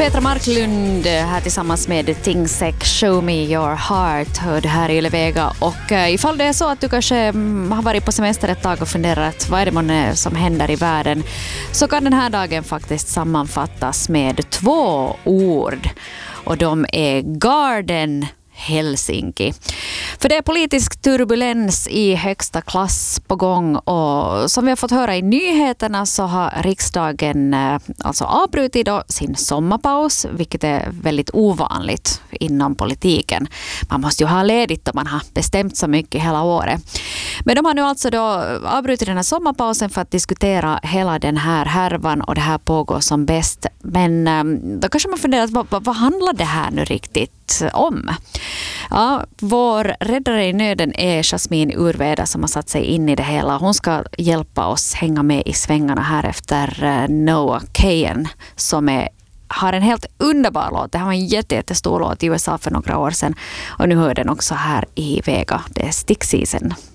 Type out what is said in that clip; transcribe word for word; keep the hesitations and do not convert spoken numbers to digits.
Petra Marklund här tillsammans med Tingsek Show Me Your Heart hörde här i Ylevega. Och uh, ifall det är så att du kanske um, har varit på semester ett tag och funderat vad är det man, som händer i världen, så kan den här dagen faktiskt sammanfattas med två ord. Och de är Garden Helsinki. För det är politisk turbulens i högsta klass på gång, och som vi har fått höra i nyheterna så har riksdagen alltså avbrutit då sin sommarpaus, vilket är väldigt ovanligt inom politiken. Man måste ju ha ledigt om man har bestämt så mycket hela året. Men de har nu alltså då avbrutit den här sommarpausen för att diskutera hela den här härvan, och det här pågår som bäst. Men då kanske man funderar, vad, vad, vad handlar det här nu riktigt om? Ja, vår räddare i nöden är Jasmin Urveda som har satt sig in i det hela. Hon ska hjälpa oss hänga med i svängarna här efter Noah Kahan som är, har en helt underbar låt. Det här var en jätte, jättestor låt i U S A för några år sedan, och nu hör den också här i Vega. Det är Stick Season.